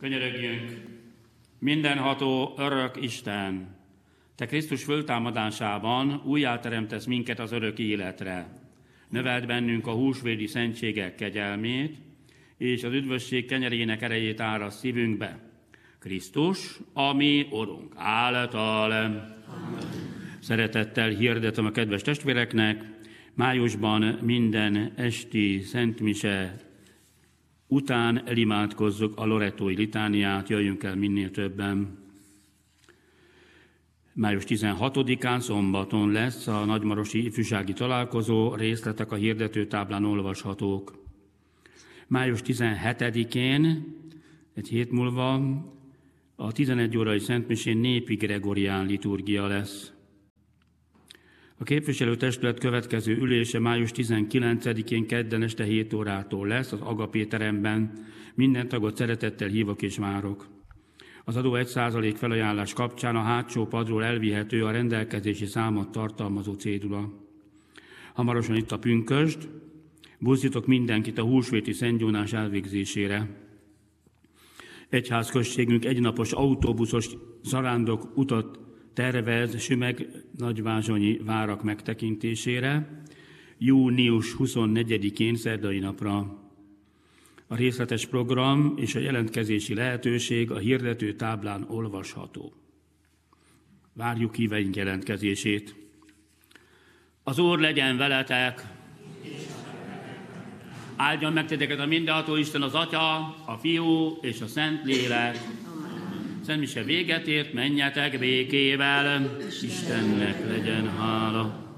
Könyörögjünk! Mindenható örök Isten, Te Krisztus föltámadásában újjáteremtesz minket az örök életre. Növeld bennünk a húsvédi szentségek kegyelmét, és az üdvösség kenyerének erejét árasz szívünkbe. Krisztus, a mi Urunk által. Amen. Szeretettel hirdetem a kedves testvéreknek, májusban minden esti szentmise után elimádkozzuk a lorettói litániát, jöjjünk el minél többen. Május 16-án szombaton lesz a nagymarosi ifjúsági találkozó, részletek a hirdetőtáblán olvashatók. Május 17-én, egy hét múlva, a 11 órai szentmisén népi gregorián liturgia lesz. A képviselőtestület következő ülése május 19-én kedden este 7 órától lesz az Agapé teremben. Minden tagot szeretettel hívok és várok. Az adó 1% felajánlás kapcsán a hátsó padról elvihető a rendelkezési számot tartalmazó cédula. Hamarosan itt a pünkösd, buzdítok mindenkit a húsvéti szentgyónás elvégzésére. Egyházközségünk egynapos autóbuszos zarándok utat tervez Sümeg nagyvázsonyi várak megtekintésére, június 24-én szerdai napra. A részletes program és a jelentkezési lehetőség a hirdető táblán olvasható. Várjuk híveink jelentkezését. Az Úr legyen veletek! Áldjon meg titeket a mindenható Isten, az Atya, a Fiú és a Szentlélek. Szent mise véget ért, menjetek békével, Istennek legyen hála.